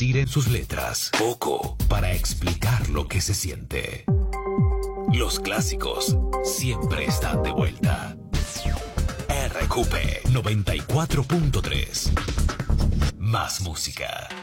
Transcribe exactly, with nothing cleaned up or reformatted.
decir en sus letras, poco para explicar lo que se siente. Los clásicos siempre están de vuelta. R Q P noventa y cuatro punto tres. Más música.